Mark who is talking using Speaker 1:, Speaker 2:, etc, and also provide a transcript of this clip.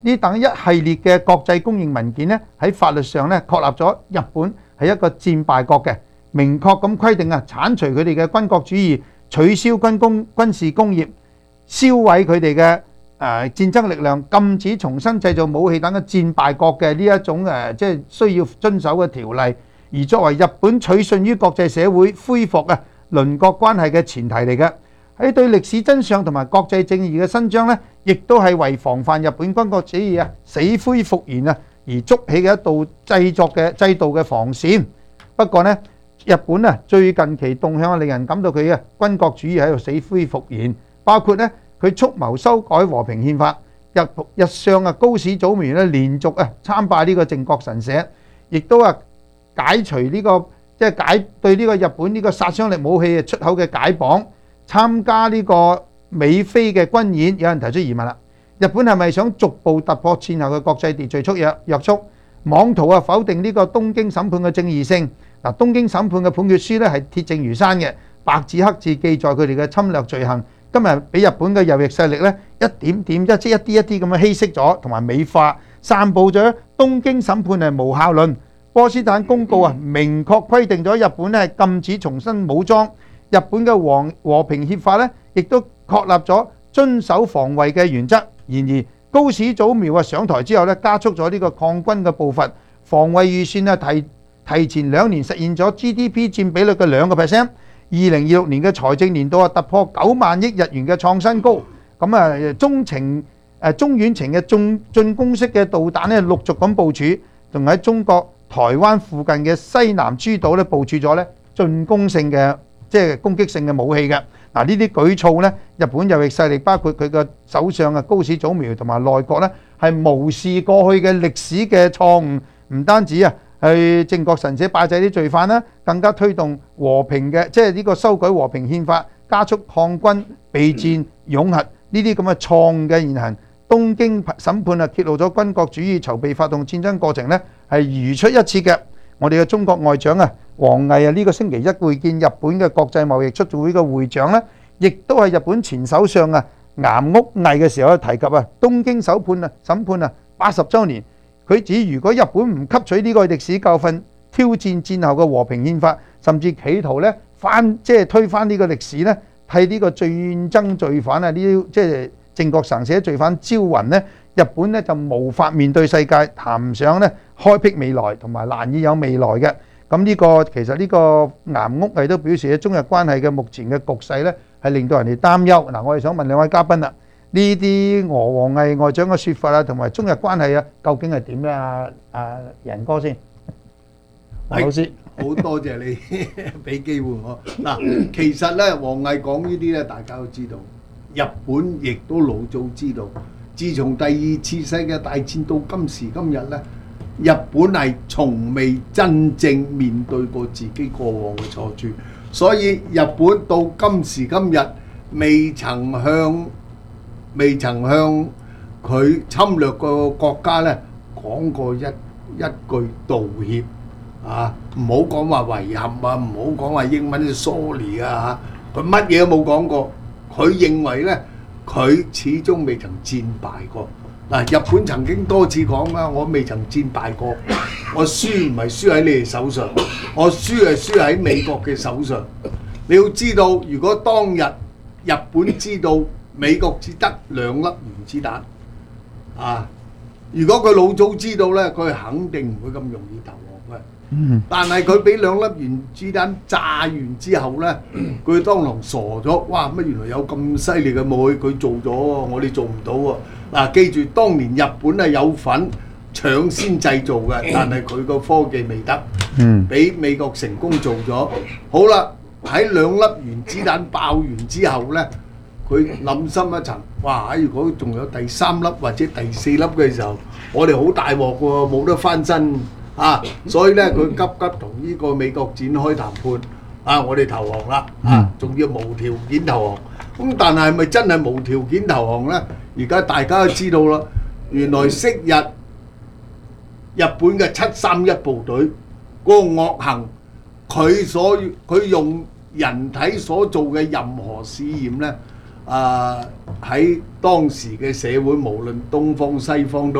Speaker 1: 呢等一系列嘅國際公認文件咧，喺法律上咧確立咗日本係一個戰敗國嘅，明確咁規定啊，剷除佢哋嘅軍國主義，取消軍事工業，燒毀佢哋嘅戰爭力量，禁止重新製造武器等嘅戰敗國嘅呢一種即係需要遵守嘅條例，而作為日本取信於國際社會、恢復鄰國關係嘅前提嚟嘅。喺對歷史真相同埋國際正義嘅伸張呢，亦都係為防範日本軍國主義死灰復燃而築起嘅一道制度嘅防線。不過呢，日本最近期動向令人感到佢軍國主義喺度死灰復燃，包括呢，佢促謀修改和平憲法，日上高市早苗咧連續參拜呢個靖國神社，亦都解除呢個對呢個日本呢個殺傷力武器出口嘅解綁。參加呢個美菲嘅軍演，有人提出疑問啦。日本係咪想逐步突破戰後嘅國際秩序約束，妄圖否定呢個東京審判嘅正義性？嗱，東京審判嘅判決書咧係鐵證如山嘅，白紙黑字記載佢哋嘅侵略罪行。今日俾日本嘅右翼勢力咧一點點一啲一啲咁樣稀釋咗，同埋美化散佈咗東京審判係無效論。波茨坦公告明確規定咗日本咧係禁止重新武裝。日本嘅和平協法咧，亦都確立咗遵守防衛嘅原則。然而，高市早苗上台之後咧，加速咗呢個抗軍嘅步伐，防衛預算提前2年實現咗 GDP 佔比率嘅2%。2026年嘅財政年度突破9萬億日元嘅創新高。咁中遠程嘅進攻式嘅導彈咧，陸續咁部署，仲喺中國台灣附近嘅西南諸島咧部署咗咧進攻性嘅。即係攻擊性嘅武器嘅。嗱，呢啲舉措呢，日本右翼勢力包括佢嘅首相高市早苗同埋內閣呢，係無視過去嘅歷史嘅錯誤，唔單止去靖國神社拜祭啲罪犯啦，更加推動和平嘅，即係呢個修改和平憲法，加速抗軍備戰擁核呢啲咁嘅錯誤嘅言行。東京審判揭露咗軍國主義籌備發動戰爭過程呢，係如出一轍嘅。我哋嘅中國外長王毅呢個星期一會見日本嘅國際貿易促進會嘅會長呢，亦都係日本前首相岩屋毅嘅時候提及東京審判80週年。佢指如果日本唔吸取呢個歷史教訓，挑戰戰後嘅和平憲法，甚至企圖推翻呢個歷史呢，替呢個戰爭罪犯呢啲即係靖國神社罪犯招魂呢，日本呢就無法面對世界，談唔上呢開闢未來，同埋難以有未來嘅。咁其實呢個岩屋毅都表示中日關係嘅目前嘅局勢呢係令到人哋擔憂。嗱，我哋想問兩位嘉賓啦，呢啲王毅外長嘅説法同埋中日關係究竟係點咧？仁哥先，黃老師，
Speaker 2: 好多謝你俾機會我。嗱，其實呢，王毅講呢啲呢，大家都知道，日本亦都老早知道。自從第2次世界大戰到今時今日呢，日本係從未真正面對過自己過往嘅錯處，所以日本到今時今日未曾向佢侵略個國家呢講過一句道歉啊！唔好講話遺憾啊，唔好講話英文 sorry 啊，佢乜嘢都冇講過。佢認為呢，佢始終未曾戰敗過。嗱，日本曾經多次講啦，我未曾戰敗過，我輸唔係輸喺你哋手上，我輸係輸喺美國嘅手上。你要知道，如果當日日本知道美國只得2粒原子彈，如果佢老早知道呢，佢肯定唔會咁容易投降嘅。但係佢俾2粒原子彈炸完之後呢，佢當堂傻咗，哇！乜原來有咁犀利嘅武器，佢做咗喎，我哋做唔到喎。嗱，記住當年日本係有份搶先製造嘅，但係佢個科技未得，俾美國成功做咗。好啦，喺2粒原子彈爆完之後呢，佢諗深一層，哇！如果仲有第3粒或者第4粒嘅時候，我哋好大鑊喎，冇得翻身啊！所以呢，佢急同呢個美國展開談判，我哋投降啦，仲要無條件投降。咁但係咪真係無條件投降呢？而家大家都知道啦，原來昔日日本嘅731部隊嗰個惡行，佢用人體所做嘅任何試驗呢， 喺當時嘅社會，無論東方西方都